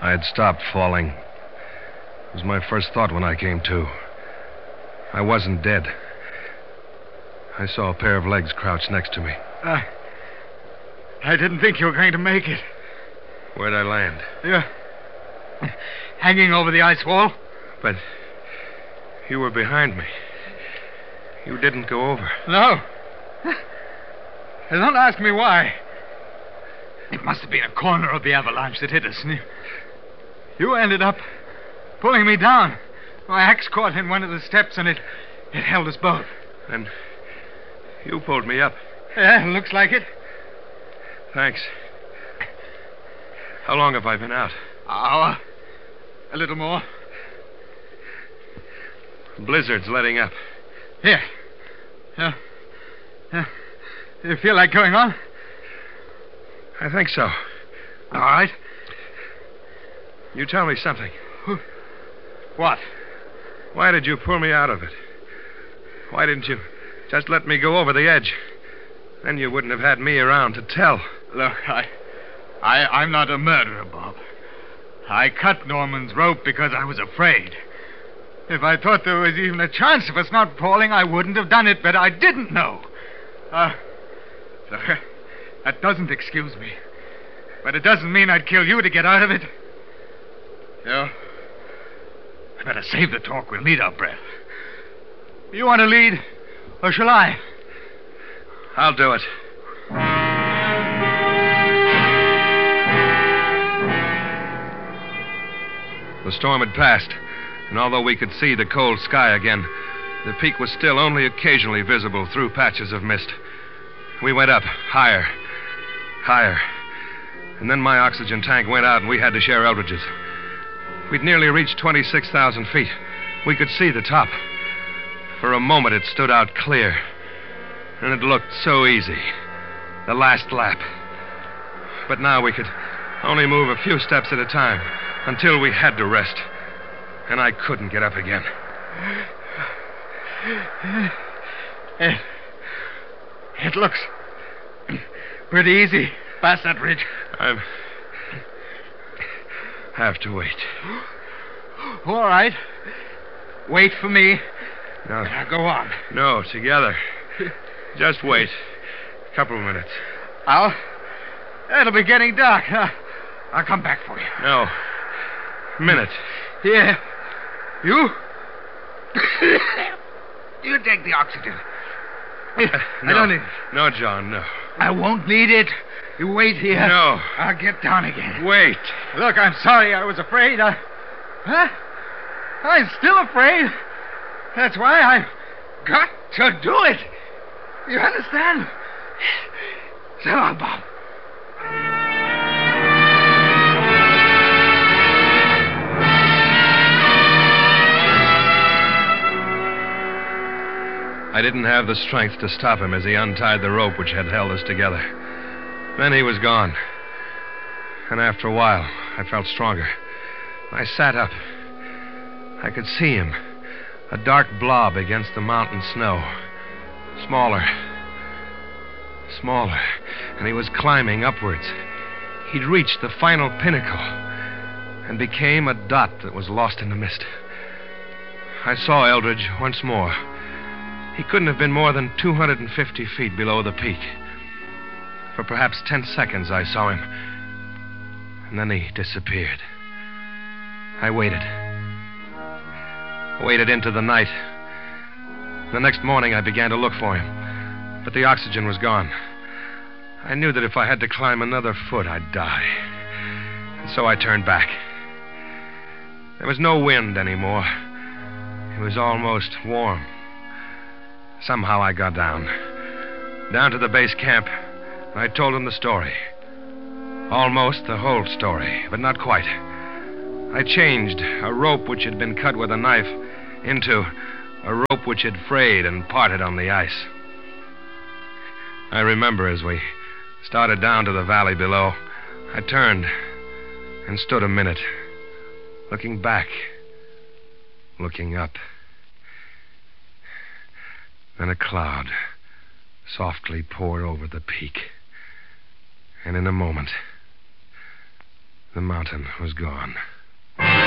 I had stopped falling. It was my first thought when I came to. I wasn't dead. I saw a pair of legs crouched next to me. I didn't think you were going to make it. Where'd I land? You're hanging over the ice wall. But you were behind me. You didn't go over. No. Don't ask me why. It must have been a corner of the avalanche that hit us. And you ended up pulling me down. My axe caught in one of the steps, and it held us both. And you pulled me up. Yeah, looks like it. Thanks. How long have I been out? Hour. A little more. Blizzard's letting up. Here. You feel like going on? I think so. All right. You tell me something. What? Why did you pull me out of it? Why didn't you just let me go over the edge? Then you wouldn't have had me around to tell. Look, I'm not a murderer, Bob. I cut Norman's rope because I was afraid. If I thought there was even a chance of us not falling, I wouldn't have done it, but I didn't know. Look, that doesn't excuse me. But it doesn't mean I'd kill you to get out of it. I better save the talk. We'll need our breath. You want to lead, or shall I? I'll do it. The storm had passed, and although we could see the cold sky again, the peak was still only occasionally visible through patches of mist. We went up, higher, and then my oxygen tank went out and we had to share Eldridge's. We'd nearly reached 26,000 feet. We could see the top. For a moment it stood out clear, and it looked so easy. The last lap. But now we could only move a few steps at a time until we had to rest. And I couldn't get up again. It looks pretty easy past that ridge. I have to wait. All right. Wait for me. No. Now go on. No, together. Just wait. A couple of minutes. It'll be getting dark. I'll come back for you. No. Minute. Yeah. You? You take the oxygen. No. I don't need it. No, John, no. I won't need it. You wait here. No. I'll get down again. Wait. Look, I'm sorry I was afraid. I'm still afraid. That's why I've got to do it. You understand? So long, Bob. I didn't have the strength to stop him as he untied the rope which had held us together. Then he was gone. And after a while, I felt stronger. I sat up. I could see him, a dark blob against the mountain snow. Smaller, and he was climbing upwards. He'd reached the final pinnacle and became a dot that was lost in the mist. I saw Eldridge once more. He couldn't have been more than 250 feet below the peak. For perhaps 10 seconds I saw him, and then he disappeared. I waited into the night. The next morning I began to look for him, but the oxygen was gone. I knew that if I had to climb another foot, I'd die. And so I turned back. There was no wind anymore. It was almost warm. Somehow I got down to the base camp, and I told him the story. Almost the whole story, but not quite. I changed a rope which had been cut with a knife into a rope which had frayed and parted on the ice. I remember as we started down to the valley below, I turned and stood a minute, looking back, looking up. Then a cloud softly poured over the peak. And in a moment, The mountain was gone.